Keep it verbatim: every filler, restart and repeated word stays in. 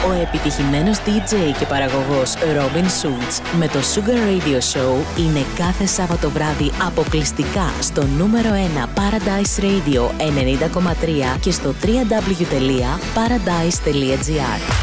Ο επιτυχημένος ντι τζέι και παραγωγός Robin Schulz με το Sugar Radio Show είναι κάθε Σάββατο βράδυ αποκλειστικά στο νούμερο ένα Paradise Radio ενενήντα κόμμα τρία και στο double-u double-u double-u τελεία paradise τελεία gr.